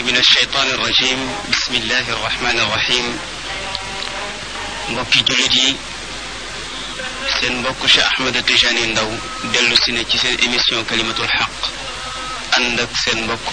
من الشيطان الرجيم بسم الله الرحمن الرحيم mbokki jullit yi seen mbokk Cheikh Ahmed Tijani Ndaw dellu si ne ci seen émission kalimatul xaq ànd ak seen mbokk